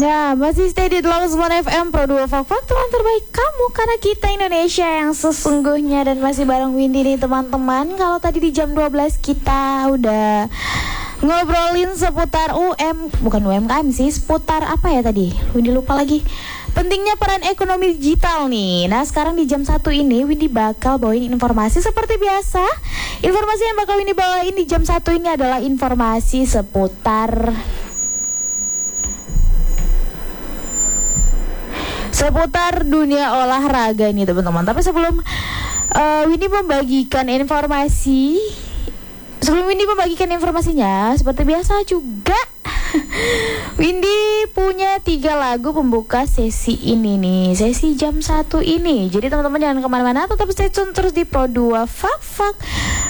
Ya, masih stay di 89 FM Pro 2 Faktor terbaik kamu. Karena kita Indonesia yang sesungguhnya. Dan masih bareng Windy nih teman-teman. Kalau tadi di jam 12 kita udah ngobrolin seputar bukan UMKM sih, seputar apa ya tadi? Windy lupa lagi. Pentingnya peran ekonomi digital nih. Nah sekarang di jam 1 ini Windy bakal bawain informasi seperti biasa. Informasi yang bakal Windy bawain di jam 1 ini adalah informasi seputar dunia olahraga ini teman-teman. Tapi sebelum Windy membagikan informasinya, seperti biasa juga Windy punya 3 lagu pembuka sesi ini nih, sesi jam 1 ini. Jadi teman-teman jangan kemana-mana, tetap stay tune terus di Pro 2 Fak